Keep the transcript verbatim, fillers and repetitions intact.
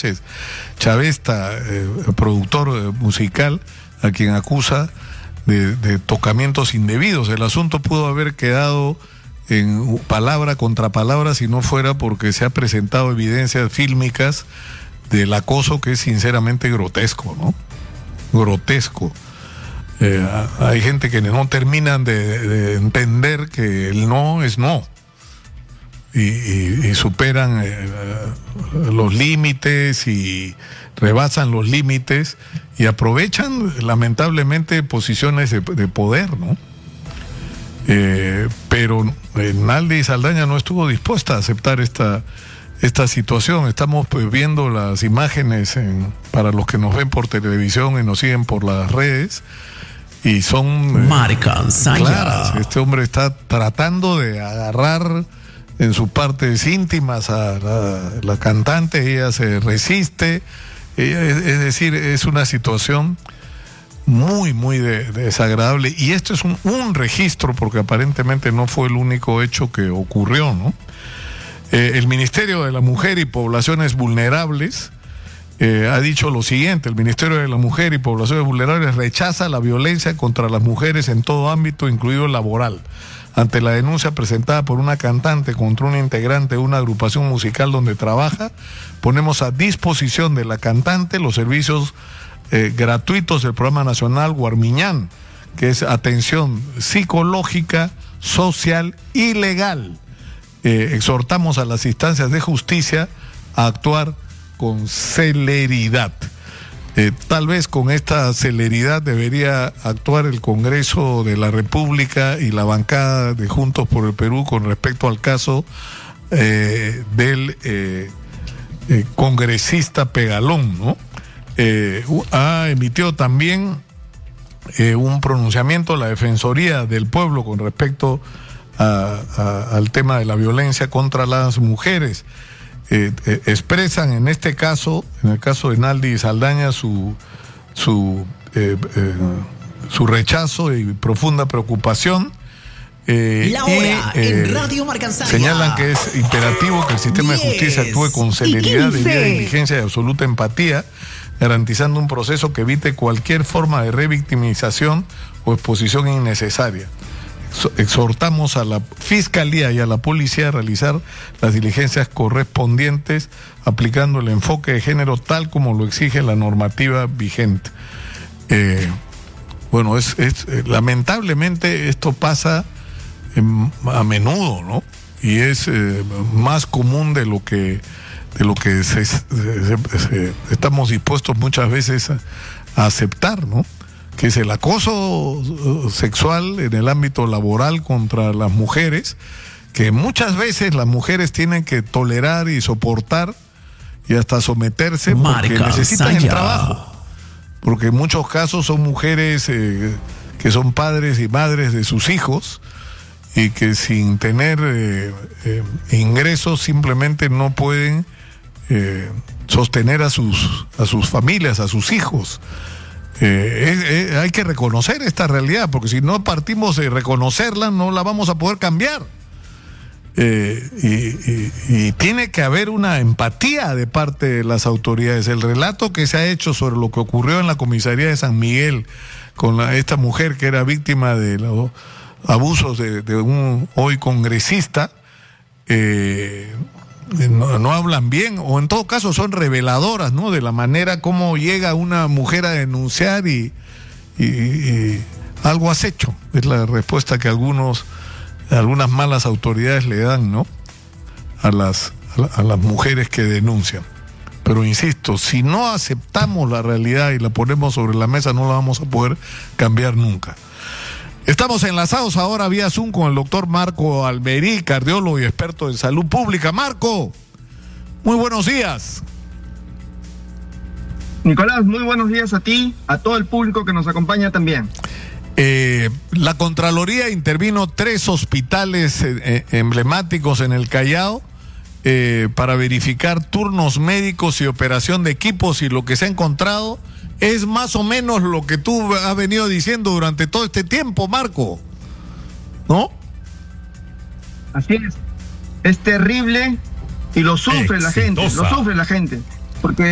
Sánchez, chavista, eh, productor eh, musical, a quien acusa de, de tocamientos indebidos. El asunto pudo haber quedado en palabra contra palabra si no fuera porque se ha presentado evidencias fílmicas del acoso, que es sinceramente grotesco, ¿no? Grotesco. Eh, hay gente que no terminan de, de entender que el no es no y, y, y superan eh, los límites y rebasan los límites y aprovechan lamentablemente posiciones de, de poder, ¿no? Eh, pero eh, Naldi Saldaña no estuvo dispuesta a aceptar esta esta situación. Estamos pues viendo las imágenes en, para los que nos ven por televisión y nos siguen por las redes, y son eh, claras. Este hombre está tratando de agarrar en sus partes íntimas a la, la cantante, ella se resiste, ella, es, es decir, es una situación muy, muy de, de desagradable, y esto es un, un registro, porque aparentemente no fue el único hecho que ocurrió, ¿no? Eh, el Ministerio de la Mujer y Poblaciones Vulnerables eh, ha dicho lo siguiente: el Ministerio de la Mujer y Poblaciones Vulnerables rechaza la violencia contra las mujeres en todo ámbito, incluido el laboral. Ante la denuncia presentada por una cantante contra un integrante de una agrupación musical donde trabaja, ponemos a disposición de la cantante los servicios eh, gratuitos del Programa Nacional Guarmiñán, que es atención psicológica, social y legal. Eh, exhortamos a las instancias de justicia a actuar con celeridad. Eh, tal vez con esta celeridad debería actuar el Congreso de la República y la bancada de Juntos por el Perú con respecto al caso eh, del eh, eh, congresista Pegalón, ¿no? Eh, ha emitido también eh, un pronunciamiento la Defensoría del Pueblo con respecto A, a, al tema de la violencia contra las mujeres. Eh, eh, expresan en este caso, en el caso de Naldi Saldaña, su su eh, eh, su rechazo y profunda preocupación. Eh, La hora y, eh, en Radio Marcansaya. Señalan que es imperativo que el sistema diez, de justicia actúe con celeridad, debida diligencia y absoluta empatía, garantizando un proceso que evite cualquier forma de revictimización o exposición innecesaria. Exhortamos a la Fiscalía y a la Policía a realizar las diligencias correspondientes aplicando el enfoque de género tal como lo exige la normativa vigente. Eh, bueno, es, es lamentablemente esto pasa eh, a menudo, ¿no? Y es eh, más común de lo que de lo que se, se, se, estamos dispuestos muchas veces a, a aceptar, ¿no? Que es el acoso sexual en el ámbito laboral contra las mujeres, que muchas veces las mujeres tienen que tolerar y soportar y hasta someterse porque Marca, necesitan Saya. el trabajo, porque en muchos casos son mujeres eh, que son padres y madres de sus hijos y que sin tener eh, eh, ingresos simplemente no pueden eh, sostener a sus, a sus familias, a sus hijos. Eh, eh, eh, hay que reconocer esta realidad, porque si no partimos de reconocerla no la vamos a poder cambiar. Eh, y, y, y tiene que haber una empatía de parte de las autoridades. El relato que se ha hecho sobre lo que ocurrió en la comisaría de San Miguel con la, esta mujer que era víctima de los abusos de, de un hoy congresista, eh, No, no hablan bien, o en todo caso son reveladoras, ¿no? De la manera como llega una mujer a denunciar y, y, y algo has hecho. Es la respuesta que algunos, algunas malas autoridades le dan, ¿no? A las, a las mujeres que denuncian. Pero insisto, si no aceptamos la realidad y la ponemos sobre la mesa, no la vamos a poder cambiar nunca. Estamos enlazados ahora vía Zoom con el doctor Marco Almerí, cardiólogo y experto en salud pública. Marco, muy buenos días. Nicolás, muy buenos días a ti, a todo el público que nos acompaña también. Eh, la Contraloría intervino tres hospitales eh, emblemáticos en el Callao eh, para verificar turnos médicos y operación de equipos, y lo que se ha encontrado es más o menos lo que tú has venido diciendo durante todo este tiempo, Marco, ¿no? Así es. Es terrible y lo sufre Exitosa. la gente, lo sufre la gente, porque